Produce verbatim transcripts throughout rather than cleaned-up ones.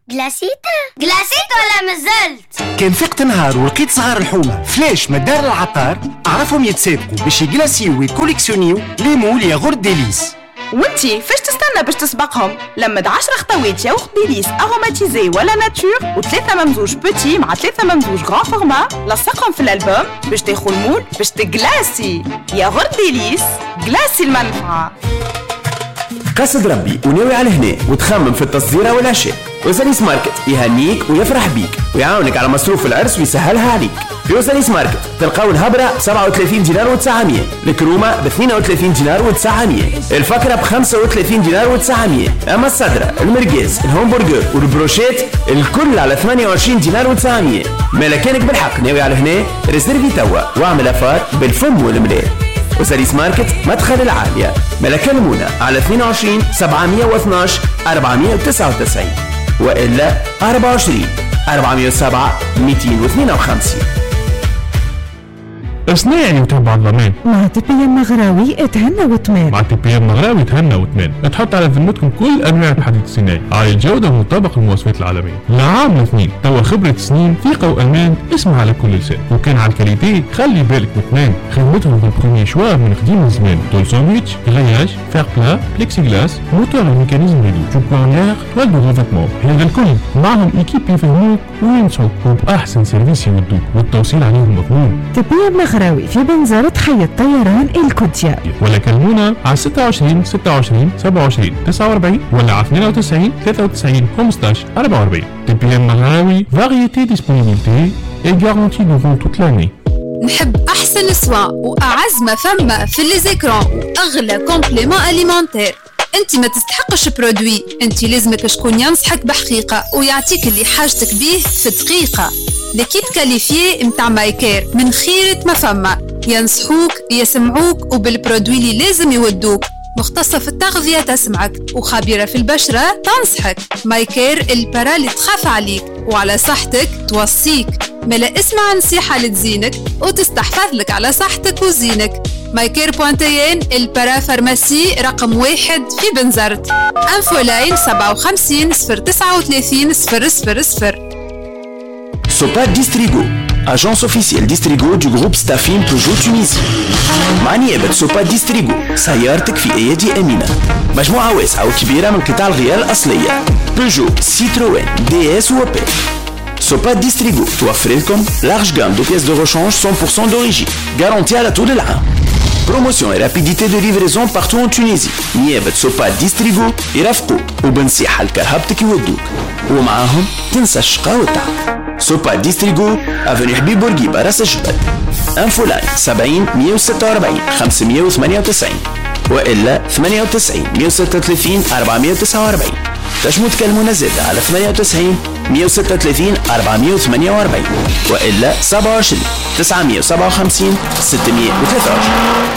جلاسيتا جلاسيتا ولا مازلت؟ كان فقت نهار ولقيت صغار الحومة فلاش مدار العطار عرفهم يتسابقوا باش يجلاسيو ويكوليكسيونيو ليمو لي غورد ديليس. وانتي فاش تستنى باش تسبقهم؟ لمد عشرة خطوات ياغورت ديليس اروماتيزي ولا ناتور وثلاثة ممزوج بوتي مع ثلاثة ممزوج غران فورما، لصقهم في الالبوم باش تاخذ المول باش تجلاسي. ياغورت ديليس جلاسي المنفعة. قصد ربي وناوي على هنا وتخمم في التصديره والعشاء، وزانيس ماركت يهنيك ويفرح بيك ويعاونك على مصروف العرس ويسهلها عليك. في وزانيس ماركت تلقاو الهبره ب سبعة وثلاثين دينار وتسعمية، الكرومه ب اثنين وثلاثين دينار وتسعمية، الفكره ب خمسة وثلاثين دينار وتسعمية، اما الصدره المرقاز الهمبرجر والبروشيت الكل على ثمانية وعشرين دينار وتسعمية. ما كانك بالحق ناوي على هنا ريزيرفي توا واعمل افار بالفم والمليح. وزاريس ماركت مدخل العالية. ملكة المونة على اثنين وعشرين سبعمية واثناش أربعمية وتسعة وتسعين وإلا أربعة وعشرين أربعمية وسبعة مئتين واثنين وخمسين. اصنع يعني وتبع الضمان مع تي بي ام مغراوي اتهنى وتمان. مع تي بي ام مغراوي اتهنى وتمان. تحط على ذمتكم كل انواع الحديد الصناعي عالي الجوده ومطابق المواصفات العالميه. لعام الاثنين توا خبره سنين ثقه وامان اسمع على كل لسان. وكان على الكاليتي خلي بالك وتمان. خدمتهم في البروميي شوا من قديم الزمان. طول ساندويتش غياج فير بلا بليكسي غلاس موتور الميكانيزم ريدو جوبوانير توال دو ريفيتمون. هذا الكل معهم ايكيب يفهموك وينصحوك وباحسن سيرفيس يودوك والتوصيل عليهم مضمون. تي بي ام مغراوي في بنزرة حي الطيران الكوتيا. ولا كلمونا على ستة وعشرين ستة وعشرين سبعة وعشرين تسعة وأربعين ولا على اثنين وتسعين ثلاثة وتسعين خمسطاش أربعة وأربعين. تي بي ام مغراوي فاريتي ديسبونيبيليتي اي غارونتي دورون توت لاني. نحب احسن سوا واعز ما فما في لي زيكران واغلى كومبليمون اليمونتير. انت ما تستحقش برودوي، انت لازمك شكون ينصحك بحقيقه ويعطيك اللي حاجتك بيه في دقيقه. ليكيب كاليفيي متاع مايكير من خيرة ما فما، ينصحوك يسمعوك وبالبرودوي اللي لازم يودوك. مختصة في التغذية تسمعك وخبيرة في البشرة تنصحك. مايكير البرا اللي تخاف عليك وعلى صحتك توصيك. ملا اسمع نصيحة لتزينك وتستحفظ لك على صحتك وزينك. مايكير بوانتيين البرا فارماسي رقم واحد في بنزرت. انفو لاين سبعة وخمسين صفر تسعة وثلاثين صفر صفر صفر. Sopa Distrigo, agence officielle Distrigo du groupe Staffing Peugeot Tunisie. مع نيابة سوبا ديستريغو سيارتك في أيدي أمينة. مجموعة واسعة وكبيرة من قطع الغيار الأصلية بيجو، سيتروين، دي اس وأوبيل. سوبا ديستريغو توفر لكم large gamme de pièces de rechange cent pour cent d'origine garantie على طول العام. Promotion et rapidité de livraison partout en Tunisie. نيابة سوبا ديستريغو يرافقوك وبنصيحة لكرهبتك يودوك ومعاهم تنسى الشقاء والتعب. سوبا ديستريغو افوني حبيب بورقيبة راس الجبل. انفو لاين سبعين مية وستة وأربعين خمسمية وثمانية وتسعين والا ثمانية وتسعين مية وستة وثلاثين أربعمية وتسعة وأربعين. تشمو تكلمونا زادة على ثمانية وتسعين مية وستة وثلاثين أربعمية وثمانية وأربعين والا سبعة وعشرين تسعمية وسبعة وخمسين ستمية وثلاثة وعشرين.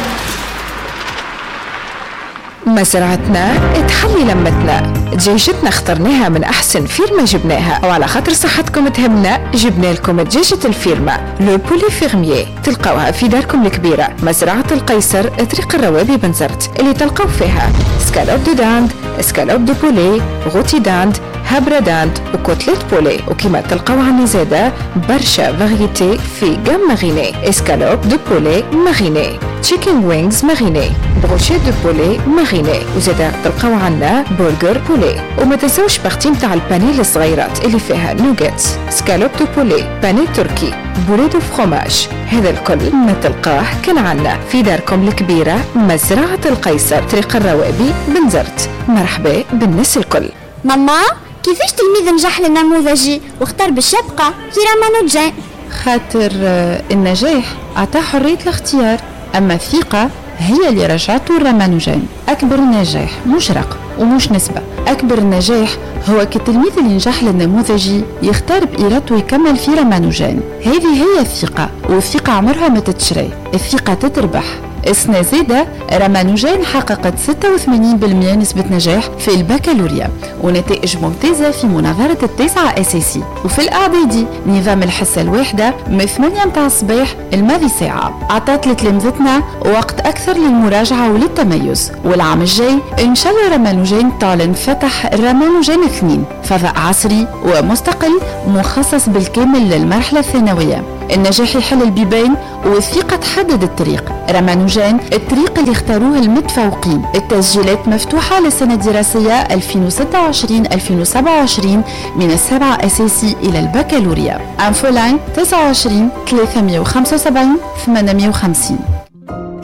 مزرعتنا تحلي لمتنا، دجاجتنا اخترناها من احسن فيرما جبناها، وعلى خاطر صحتكم تهمنا جبنا لكم دجاجة الفيرما لو بولي فيرميي. تلقاوها في داركم الكبيرة مزرعة القيصر طريق الروابي بنزرت، اللي تلقاو فيها سكالوب دو داند، سكالوب دو بولي، غوتي داند، هابرا داند وكوتليت بولي. وكما تلقاو عنا زادة برشا فاريتي في جام ماريني، اسكالوب دو بولي ماريني، تشيكن وينجز ماريني، بروشي دو بولي ماريني، وزادا تلقاو عنا برجر بولي. وما تنساوش بارتي متاع الباني الصغيرات اللي فيها نوغيت، سكالوب دو بولي، باني تركي، بولي دو فروماج. هذا الكل ما تلقاه كان عنا في داركم الكبيرة مزرعة القيصر طريق الروابي بنزرت. مرحبا بالناس الكل. ماما كيفاش تلميذ نجح للنموذجي واختار باش يبقى في رامانوجان؟ خاطر النجاح عطاه حرية الاختيار، أما الثقة هي اللي رجعته الرامانوجان. أكبر نجاح مش رقم ومش نسبة، أكبر النجاح هو كالتلميذ اللي نجح للنموذجي يختار بإرادته ويكمل في رامانوجان. هذه هي الثقة، والثقة عمرها ما تتشري، الثقة تتربح السنة زادة رامانوجان حققت ستة وثمانين بالمئة نسبة نجاح في البكالوريا ونتائج ممتازة في مناظرة التاسعة أساسي. وفي الإعدادي نظام الحصة الواحدة من ثمانية متاع الصباح الماضي ساعة عطات لتلامذتنا وقت أكثر للمراجعة وللتميز. والعام الجاي إن شاء الله رامانوجان تعلن فتح رامانوجان اثنين، فضاء عصري ومستقل مخصص بالكامل للمرحلة الثانوية. النجاح يحل البيبان والثقة تحدد الطريق. رامانوجان الطريق اللي اختاروه المتفوقين. التسجيلات مفتوحة للسنة الدراسية ألفين وستة وعشرين ألفين وسبعة وعشرين من السابعة أساسي إلى البكالوريا. انفولاين تسعة وعشرين ثلاثمئة وخمسة وسبعين ثمانمئة وخمسين.